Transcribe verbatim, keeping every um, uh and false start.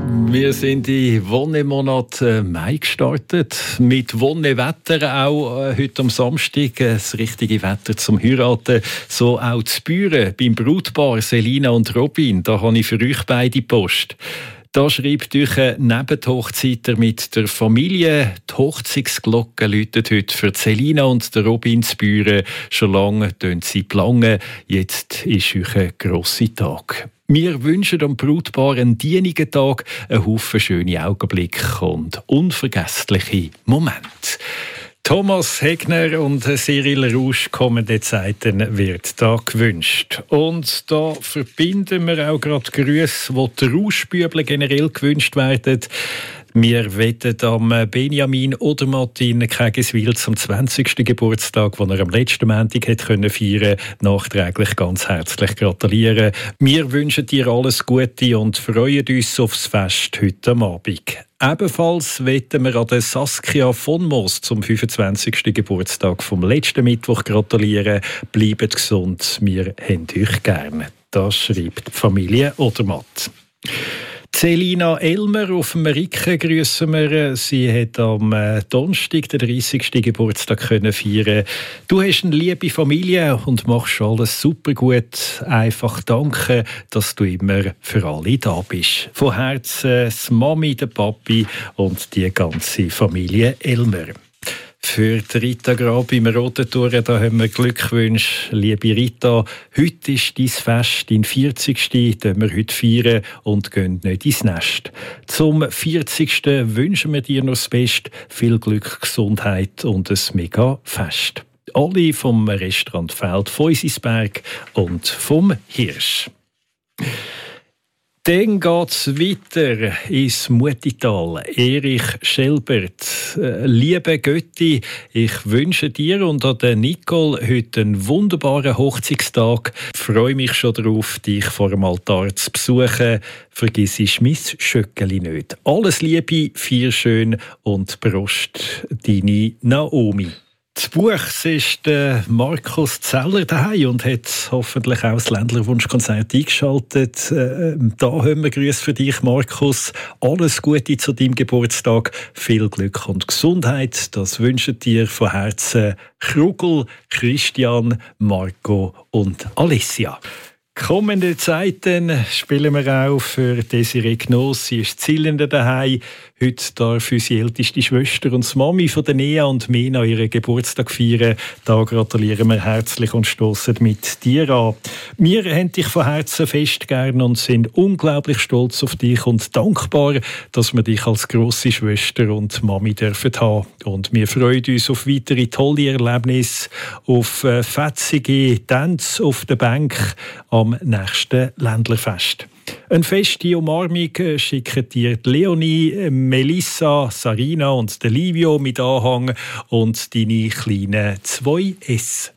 Wir sind in Wonnemonat Mai gestartet. Mit Wonnewetter auch äh, heute am Samstag. Äh, das richtige Wetter zum Heiraten. So auch zu Büren beim Brautpaar Selina und Robin. Da habe ich für euch beide Post. Da schreibt euch neben die Hochzeiter mit der Familie. Die Hochzeitsglocke läutet heute für Selina und der Robin zu Büren. Schon lange tönt sie plangen. Jetzt ist euch ein grosser Tag. Wir wünschen dem Brautpaar einen dienigen Tag, einen Haufen schöne Augenblicke und unvergessliche Momente. Thomas Hegner und Cyril Rausch kommende Zeiten wird da gewünscht. Und da verbinden wir auch gerade Grüße, die die Rauschbüble generell gewünscht werden. Wir wettet am Benjamin Odermatt in Kägiswil zum zwanzigsten Geburtstag, den er am letzten Montag hätte feiern können, nachträglich ganz herzlich gratulieren. Wir wünschen dir alles Gute und freuen uns aufs Fest heute Abend. Ebenfalls wetten wir an der Saskia von Moos zum fünfundzwanzigsten Geburtstag vom letzten Mittwoch gratulieren. Bleibt gesund, wir haben euch gerne. Das schreibt die Familie Odermatt. Selina Elmer auf dem Ricken grüssen wir. Sie hat am Donnerstag den dreißigsten Geburtstag können feiern. Du hast eine liebe Familie und machst alles super gut. Einfach danke, dass du immer für alle da bist. Von Herzen das Mami, der Papi und die ganze Familie Elmer. Für die Rita Grab im Roten Tor, da haben wir Glückwünsche. Liebe Rita, heute ist dein Fest, dein vierzigsten Das wir heute feiern und gehen nicht ins Nest. Zum vierzigsten wünschen wir dir noch das Beste, viel Glück, Gesundheit und ein mega Fest. Alle vom Restaurant Feld von Isisberg und vom Hirsch. Dann geht es weiter ins Mutital. Erich Schelbert, liebe Götti, ich wünsche dir und an der Nicole heute einen wunderbaren Hochzeitstag. Ich freue mich schon darauf, dich vor dem Altar zu besuchen. Vergiss mein Schöckeli nicht. Alles Liebe, viel schön und Prost, deine Naomi. Das Buch ist äh, Markus Zeller daheim und hat hoffentlich auch das Ländlerwunschkonzert eingeschaltet. Äh, da haben wir Grüße für dich, Markus. Alles Gute zu deinem Geburtstag. Viel Glück und Gesundheit. Das wünschen dir von Herzen Krugel, Christian, Marco und Alessia. Kommende Zeiten spielen wir auch für Desiree Gnoss. Sie ist Zillende daheim. Heute darf unsere älteste Schwester und die Mami von der Nea und Mena ihren Geburtstag feiern. Da gratulieren wir herzlich und stossen mit dir an. Wir haben dich von Herzen fest gern und sind unglaublich stolz auf dich und dankbar, dass wir dich als grosse Schwester und Mami dürfen haben. Und wir freuen uns auf weitere tolle Erlebnisse, auf äh, fetzige Tänze auf der Bank am nächsten Ländlerfest. Eine feste Umarmung schicken dir Leonie, Melissa, Sarina und Livio mit Anhang und deine kleinen zwei S.